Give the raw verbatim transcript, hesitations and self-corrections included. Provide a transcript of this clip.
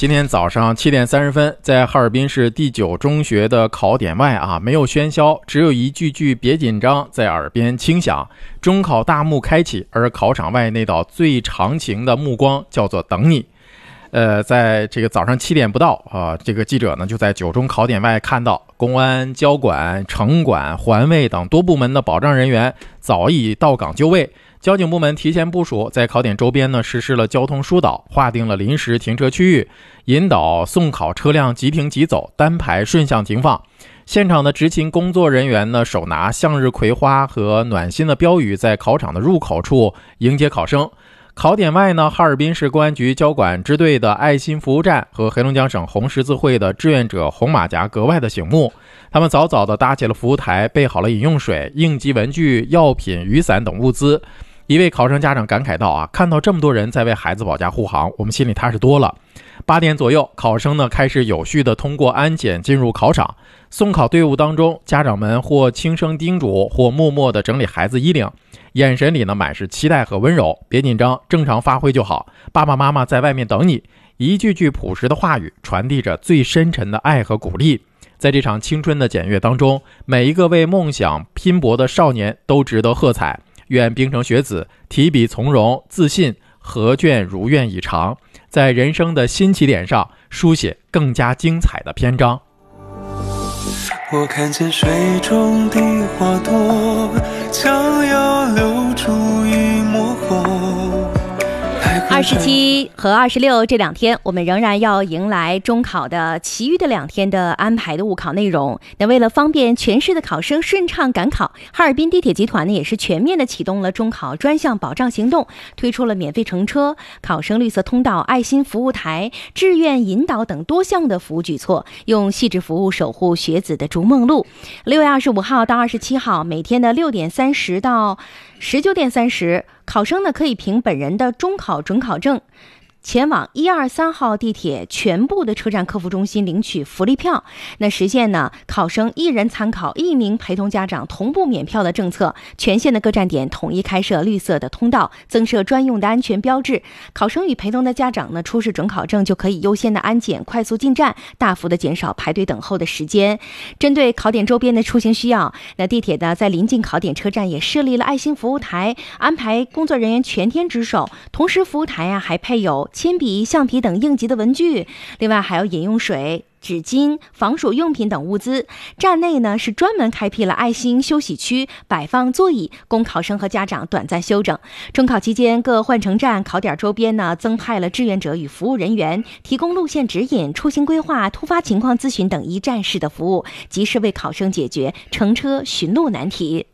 今天早上七点三十分，在哈尔滨市第九中学的考点外啊，没有喧嚣，只有一句句别紧张在耳边轻响。中考大幕开启，而考场外那道最长情的目光叫做等你。呃，在这个早上七点不到啊，这个记者呢就在九中考点外看到公安、交管、城管、环卫等多部门的保障人员早已到岗就位。交警部门提前部署，在考点周边呢实施了交通疏导，划定了临时停车区域，引导送考车辆即停即走，单排顺向停放。现场的执勤工作人员呢，手拿向日葵花和暖心的标语，在考场的入口处迎接考生。考点外呢，哈尔滨市公安局交管支队的爱心服务站和黑龙江省红十字会的志愿者红马甲格外的醒目。他们早早地搭起了服务台，备好了饮用水、应急文具、药品、雨伞等物资。一位考生家长感慨道啊，看到这么多人在为孩子保驾护航，我们心里踏实多了。八点左右，考生呢开始有序地通过安检进入考场。送考队伍当中，家长们或轻声叮嘱，或默默地整理孩子衣领，眼神里呢满是期待和温柔。别紧张，正常发挥就好，爸爸妈妈在外面等你。一句句朴实的话语，传递着最深沉的爱和鼓励。在这场青春的检阅当中，每一个为梦想拼搏的少年都值得喝彩。愿冰城学子提笔从容、自信，何卷如愿以偿，在人生的新起点上书写更加精彩的篇章。 我看见水中的花朵将要流出一抹红。 二十七和二十六这两天，我们仍然要迎来中考的其余的两天的安排的误考内容。那为了方便全市的考生顺畅赶考，哈尔滨地铁集团呢也是全面的启动了中考专项保障行动，推出了免费乘车、考生绿色通道、爱心服务台、志愿引导等多项的服务举措，用细致服务守护学子的逐梦路。六月二十五号到二十七号，每天的六点三十到十九点三十，考生呢可以凭本人的中考准考证前往一二三号地铁全部的车站客服中心领取福利票，那实现呢考生一人参考一名陪同家长同步免票的政策。全县的各站点统一开设绿色的通道，增设专用的安全标志，考生与陪同的家长呢出示准考证就可以优先的安检，快速进站，大幅的减少排队等候的时间。针对考点周边的出行需要，那地铁呢在临近考点车站也设立了爱心服务台，安排工作人员全天值守，同时服务台啊还配有铅笔、橡皮等应急的文具，另外还有饮用水、纸巾、防暑用品等物资。站内呢是专门开辟了爱心休息区，摆放座椅供考生和家长短暂休整。中考期间，各换乘站、考点周边呢增派了志愿者与服务人员，提供路线指引、出行规划、突发情况咨询等一站式的服务，及时为考生解决乘车寻路难题。